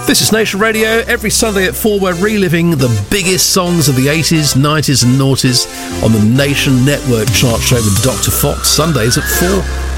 This is Nation Radio. Every Sunday at 4, we're reliving the biggest songs of the 80s, 90s and noughties on the Nation Network chart show with Dr. Fox, Sundays at 4.